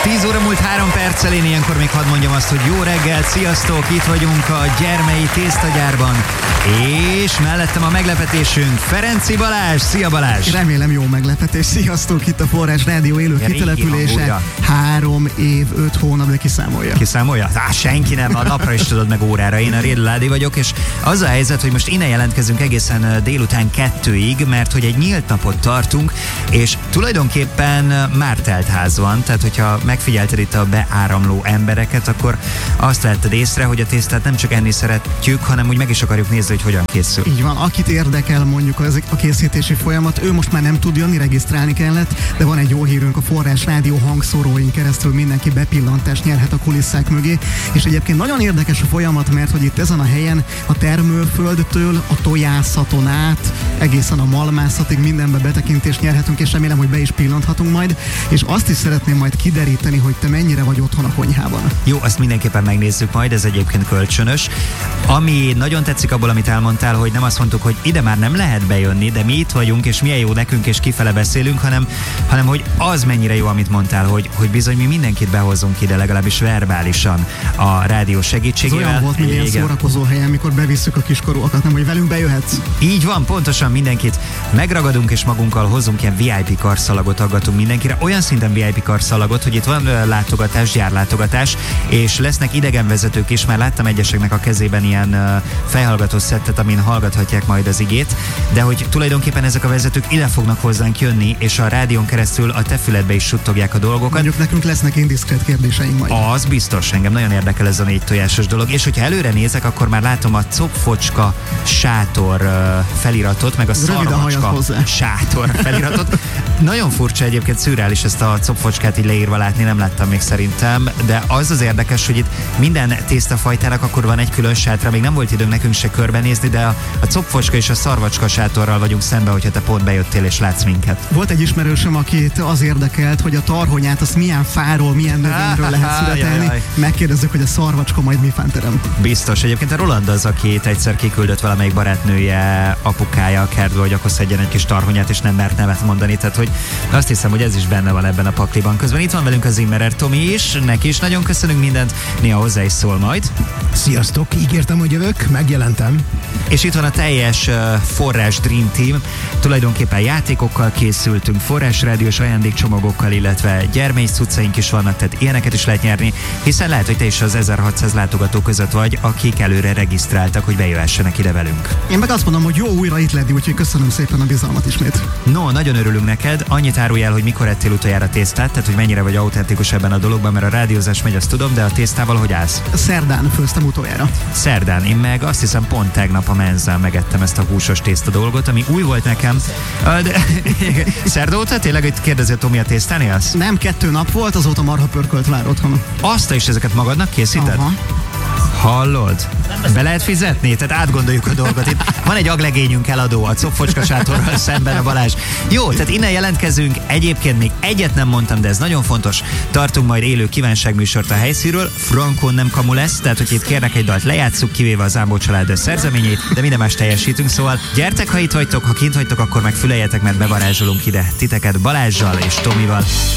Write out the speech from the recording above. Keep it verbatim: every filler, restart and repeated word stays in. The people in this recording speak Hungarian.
tíz óra múlt három perccel, én ilyenkor még hadd mondjam azt, hogy jó reggel, sziasztok, itt vagyunk a Gyermei tésztagyárban, és mellettem a meglepetésünk, Ferenci Balázs. Szia Balázs! Remélem jó meglepetés. Sziasztok, itt a Forrás Rádió élő kitelepülése. Három év, öt hónap, de kiszámolja. Kiszámolja? Á, senki nem, a napra is tudod meg órára. Én a Rédl Ládi vagyok, és az a helyzet, hogy most innen jelentkezünk egészen délután kettőig, mert hogy egy nyílt napot tartunk, és tulajdonképpen már telt ház van, tehát hogyha megfigyelted itt a beáramló embereket, akkor azt vetted észre, hogy a tésztát nem csak enni szeretjük, hanem úgy meg is akarjuk nézni, hogy hogyan készül. Így van, akit érdekel mondjuk az, a készítési folyamat, ő most már nem tud jönni, regisztrálni kellett, de van egy jó hírünk, a Forrás Rádió hangszóróin keresztül mindenki bepillantást nyerhet a kulisszák mögé, és egyébként nagyon érdekes a folyamat, mert hogy itt ezen a helyen a termőföldtől a tojászaton át, egészen a malmászatig mindenbe betekintést nyerhetünk, és remélem, hogy be is pillanthatunk majd, és azt is szeretném majd kideríteni, hogy te mennyire vagy otthon a konyhában. Jó, azt mindenképpen megnézzük majd, ez egyébként kölcsönös. Ami nagyon tetszik abból, amit elmondtál, hogy nem azt mondtuk, hogy ide már nem lehet bejönni, de mi itt vagyunk, és milyen jó nekünk, és kifele beszélünk, hanem, hanem hogy az mennyire jó, amit mondtál, hogy, hogy bizony mi mindenkit behozunk ide, legalábbis verbálisan a rádió segítségével. Ez olyan volt, mint ilyen szórakozó helyen, mikor bevisszük a kiskorúakat, nem, hogy velünk bejöhetsz. Így van, pontosan mindenkit megragadunk, és magunkkal hozunk ilyen vé i pé karszalagot, aggatunk mindenkire. Olyan szinten vé i pé karszalagot, hogy itt van látogatás, gyárlátogatás, és lesznek idegenvezetők is, már láttam egyeseknek a kezében ilyen fejhallgató szettet, amin hallgathatják majd az igét, de hogy tulajdonképpen ezek a vezetők ide fognak hozzánk jönni, és a rádión keresztül a te füledbe is suttogják a dolgokat. Mondjuk nekünk lesznek indiszkrét kérdéseink majd. Az biztos, engem nagyon érdekel ez a négy tojásos dolog, és hogyha előre nézek, akkor már látom a copfocska sátor feliratot, meg a szarvacska sátor feliratot. Nagyon furcsa egyébként, szürreális ezt a copfocskát így leírva látni, nem láttam még szerintem, de az az érdekes, hogy itt minden tésztafajtának akkor van egy külön sátra, még nem volt időnk nekünk se körbenézni, de a, a copfocska és a szarvacska sátorral vagyunk szembe, hogyha te pont bejöttél és látsz minket. Volt egy ismerősöm, akit az érdekelt, hogy a tarhonyát azt milyen fáról, milyen növényről lehet születelni. Megkérdezzük, hogy a szarvacska majd mi fán terem. Biztos. Egyébként a Roland az, akit egyszer kiküldött valamelyik barátnője, apukája a kertbe, hogy akkor szedjen egy kis tarhonyát, és nem mert nevet mondani. Tehát, hogy azt hiszem, hogy ez is benne van ebben a pakliban. Közben itt van velünk az Zimmerer Tomi is, neki is nagyon köszönünk mindent, néha hozzá is szól majd. Sziasztok, ígértem, hogy jövök, megjelentem. És itt van a teljes uh, Forrás Dream Team, tulajdonképpen játékokkal készültünk, Forrás rádiós ajándékcsomagokkal, illetve gyermei cuccaink is vannak, tehát ilyeneket is lehet nyerni, hiszen lehet, hogy te is az ezerhatszáz látogató között vagy, akik előre regisztráltak, hogy bejöhessenek ide velünk. Én meg azt mondom, hogy jó újra itt lenni, úgyhogy köszönöm szépen a bizalmat ismét. No, nagyon örülünk neked, annyit árulj el, hogy mikor ettél utoljára tésztát, tehát hogy mennyire vagy autentikus ebben a dologban, mert a rádiózás megy, azt tudom, de a tésztával hogy állsz? Szerdán főztem utoljára. Szerdán, én meg azt hiszem pont tegnap a menzán megettem ezt a húsos tészta dolgot, ami új volt nekem. De, szerda óta tényleg itt kérdezi a Tomi, a tésztán élsz? Nem, kettő nap volt, azóta marha pörkölt vár otthon. Azt is ezeket magadnak készíted? Aha. Hallod? Be lehet fizetni? Tehát átgondoljuk a dolgot. Itt van egy aglegényünk eladó a copfocska sátorral szemben, a Balázs. Jó, tehát innen jelentkezünk. Egyébként még egyet nem mondtam, de ez nagyon fontos. Tartunk majd élő kívánságműsort a helyszínről. Frankon nem kamu lesz, tehát hogy itt kérnek egy dalt, lejátsszuk, kivéve az Ámbó család szerzeményét, de minden más teljesítünk, szóval gyertek, ha itt vagytok, ha kint vagytok, akkor meg füleljetek, mert bevarázsolunk ide titeket Balázssal és Tomival.